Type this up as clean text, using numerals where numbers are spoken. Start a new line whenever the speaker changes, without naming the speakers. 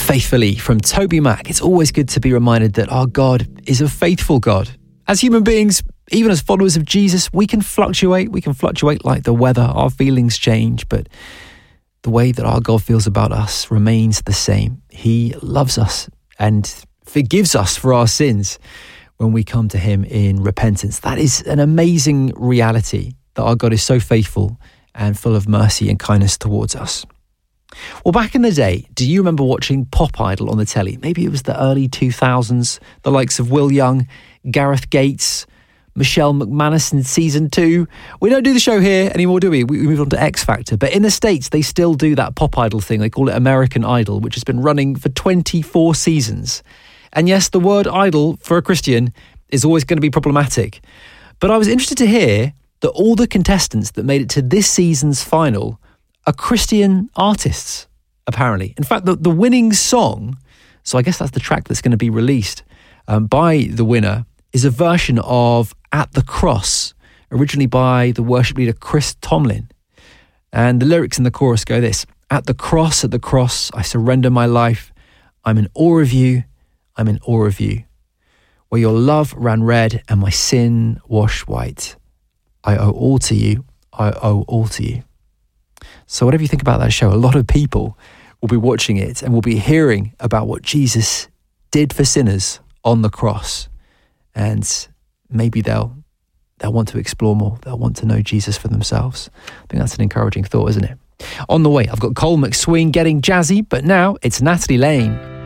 Faithfully from Toby Mac. It's always good to be reminded that our God is a faithful God. As human beings, even as followers of Jesus, we can fluctuate. We can fluctuate like the weather. Our feelings change, but the way that our God feels about us remains the same. He loves us and forgives us for our sins when we come to him in repentance. That is an amazing reality, that our God is so faithful and full of mercy and kindness towards us. Well, back in the day, do you remember watching Pop Idol on the telly? Maybe it was the early 2000s, the likes of Will Young, Gareth Gates, Michelle McManus in season 2. We don't do the show here anymore, do we? We moved on to X Factor. But in the States, they still do that Pop Idol thing. They call it American Idol, which has been running for 24 seasons. And yes, the word idol for a Christian is always going to be problematic. But I was interested to hear that all the contestants that made it to this season's final are Christian artists, apparently. In fact, the winning song, so I guess that's the track that's going to be released by the winner, is a version of At the Cross, originally by the worship leader Chris Tomlin. And the lyrics in the chorus go this: at the cross, I surrender my life. I'm in awe of you, I'm in awe of you. Where your love ran red and my sin washed white. I owe all to you, I owe all to you. So whatever you think about that show, a lot of people will be watching it and will be hearing about what Jesus did for sinners on the cross. And maybe they'll want to explore more. They'll want to know Jesus for themselves. I think that's an encouraging thought, isn't it? On the way, I've got Cole McSween getting jazzy, but now it's Natalie Lane.